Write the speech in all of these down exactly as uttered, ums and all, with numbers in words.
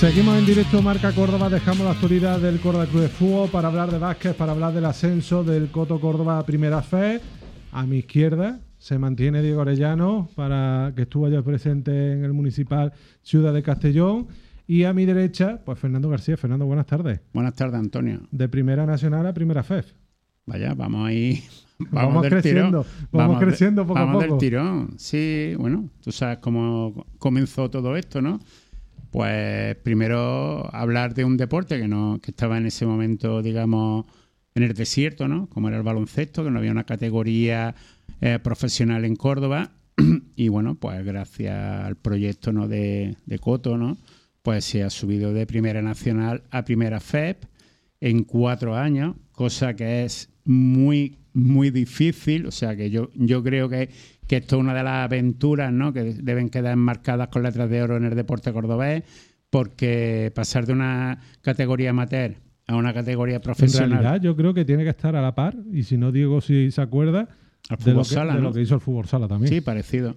Seguimos en directo Marca Córdoba, dejamos la actualidad del Córdoba Club de Fútbol para hablar de básquet, para hablar del ascenso del Coto Córdoba a Primera F. A mi izquierda se mantiene Diego Arellano, para que estuvo ayer presente en el Municipal Ciudad de Castellón. Y a mi derecha, pues Fernando García. Fernando, buenas tardes. Buenas tardes, Antonio. De Primera Nacional a Primera F E F. Vaya, vamos ahí. Vamos, vamos del creciendo, tirón. vamos, vamos creciendo de, poco vamos a poco. Vamos del tirón. Sí, bueno, tú sabes cómo comenzó todo esto, ¿no? Pues primero hablar de un deporte que no que estaba en ese momento, digamos, en el desierto, ¿no? Como era el baloncesto, que no había una categoría eh, profesional en Córdoba. Y bueno, pues gracias al proyecto, ¿no? de, de Coto, ¿no? Pues se ha subido de Primera Nacional a Primera F E P en cuatro años, cosa que es muy, muy difícil. O sea que yo, yo creo que, que esto es una de las aventuras, ¿no? Que deben quedar enmarcadas con letras de oro en el deporte cordobés, porque pasar de una categoría amateur a una categoría profesional... En realidad yo creo que tiene que estar a la par, y si no, Diego, si se acuerda, al de, lo que, sala, de ¿no? lo que hizo el fútbol sala también. Sí, parecido.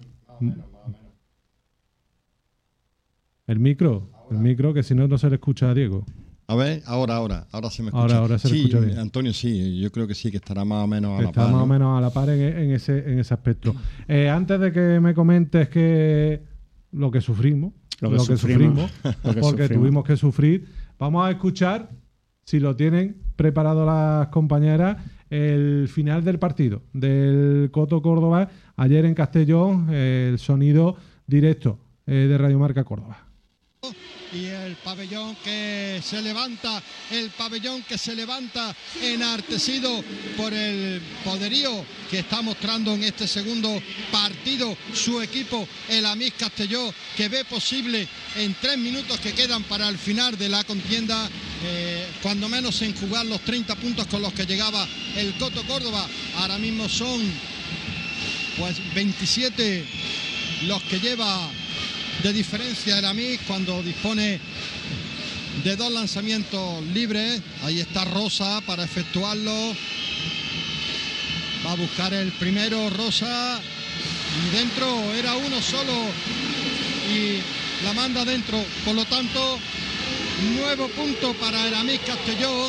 El micro, el micro, que si no, no se le escucha a Diego. A ver, ahora, ahora, ahora se me escucha. Ahora, ahora se le sí, escucha bien. Antonio, sí, yo creo que sí, que estará más o menos a la Está par. más ¿no? o menos a la par en, en, ese, en ese aspecto. Eh, antes de que me comentes que lo que sufrimos, Lo que, lo que sufrimos, sufrimos, lo que porque sufrimos. tuvimos que sufrir, vamos a escuchar, si lo tienen preparado las compañeras, el final del partido del Coto Córdoba ayer en Castellón, eh, el sonido directo eh, de Radio Marca Córdoba. Y el pabellón que se levanta, el pabellón que se levanta enartecido por el poderío que está mostrando en este segundo partido su equipo, el Amis Castelló, que ve posible en tres minutos que quedan para el final de la contienda, eh, cuando menos en jugar los treinta puntos con los que llegaba el Coto Córdoba. Ahora mismo son pues veintisiete los que lleva de diferencia el Amis cuando dispone de dos lanzamientos libres. Ahí está Rosa para efectuarlo. Va a buscar el primero Rosa. Y dentro era uno solo. Y la manda dentro. Por lo tanto, nuevo punto para el Amis Castelló.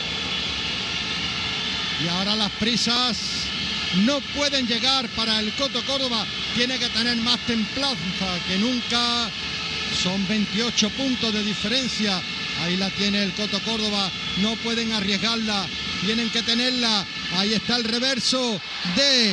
Y ahora las prisas no pueden llegar para el Coto Córdoba. Tiene que tener más templanza que nunca. Son veintiocho puntos de diferencia. Ahí la tiene el Coto Córdoba. No pueden arriesgarla. Tienen que tenerla. Ahí está el reverso de